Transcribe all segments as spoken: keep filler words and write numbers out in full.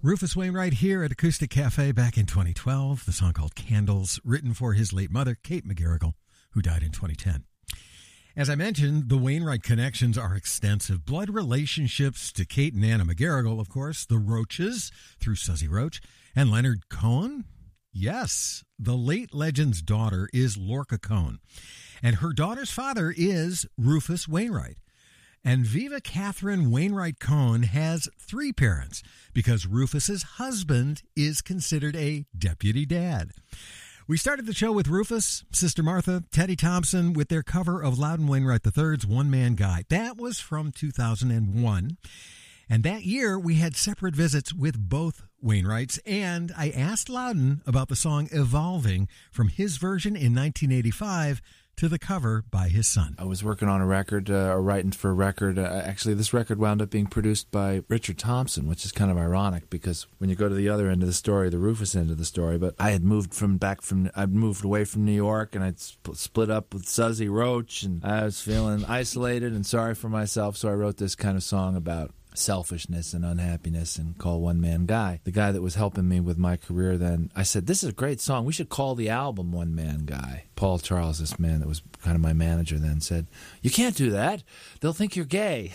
Rufus Wainwright here at Acoustic Cafe back in twenty twelve. The song called Candles, written for his late mother, Kate McGarrigle, who died in twenty ten. As I mentioned, the Wainwright connections are extensive. Blood relationships to Kate and Anna McGarrigle, of course, the Roaches through Suzy Roach, and Leonard Cohen. Yes, the late legend's daughter is Lorca Cohen, and her daughter's father is Rufus Wainwright. And Viva Catherine Wainwright Cohen has three parents because Rufus's husband is considered a deputy dad. We started the show with Rufus, Sister Martha, Teddy Thompson with their cover of Loudon Wainwright the third's One Man Guy. That was from two thousand one. And that year we had separate visits with both Wainwrights, and I asked Loudon about the song Evolving from his version in nineteen eighty-five to the cover by his son. I was working on a record, uh, or writing for a record. Uh, actually, this record wound up being produced by Richard Thompson, which is kind of ironic because when you go to the other end of the story, the Rufus end of the story, but I had moved from back from, I'd moved away from New York, and I'd sp- split up with Suzy Roach, and I was feeling isolated and sorry for myself, so I wrote this kind of song about selfishness and unhappiness and called One Man Guy. The guy that was helping me with my career then, I said, this is a great song. We should call the album One Man Guy. Paul Charles, this man that was kind of my manager then, said, you can't do that. They'll think you're gay.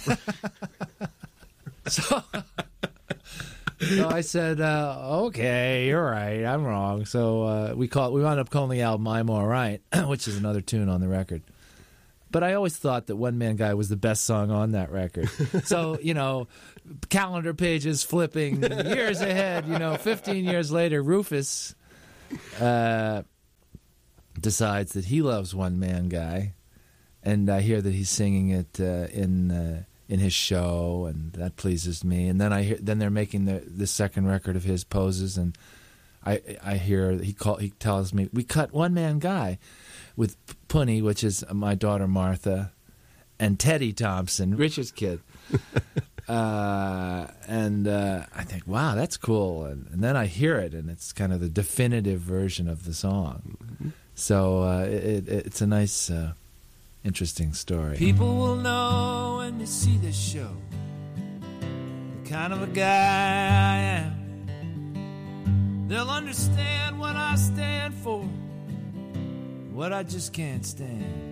so, so I said, uh, okay, you're right. I'm wrong. So uh, we call, we wound up calling the album I'm All Right, which is another tune on the record. But I always thought that One Man Guy was the best song on that record. So, you know, calendar pages flipping years ahead, you know, fifteen years later, Rufus uh, decides that he loves One Man Guy. And I hear that he's singing it uh, in uh, in his show, and that pleases me. And then I hear, then they're making the, the second record of his Poses, and I I hear he call he tells me, we cut One Man Guy with Punny, which is my daughter Martha, and Teddy Thompson, Richard's kid. uh, and uh, I think, wow, that's cool. And, and then I hear it, and it's kind of the definitive version of the song. Mm-hmm. So uh, it, it, it's a nice, uh, interesting story. People will know when they see this show the kind of a guy I am. They'll understand what I stand for, what I just can't stand.